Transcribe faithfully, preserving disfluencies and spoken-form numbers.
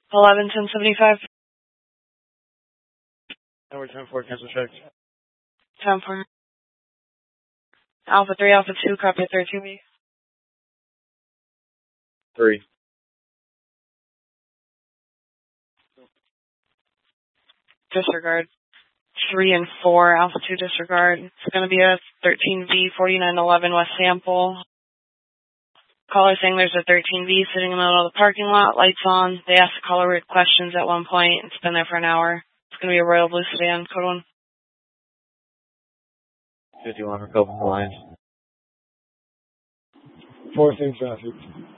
eleven ten seventy-five. Number ten four, cancel check. ten four. Alpha three, Alpha two, copy thirteen B. three. Disregard. three and four, Alpha two, disregard. It's going to be a thirteen V, forty-nine eleven West Sample. Caller saying there's a thirteen V sitting in the middle of the parking lot, lights on. They asked the caller weird questions at one point. It's been there for an hour. It's going to be a royal blue sedan, code one. fifty-one for Copenhagen Lines. Four things traffic.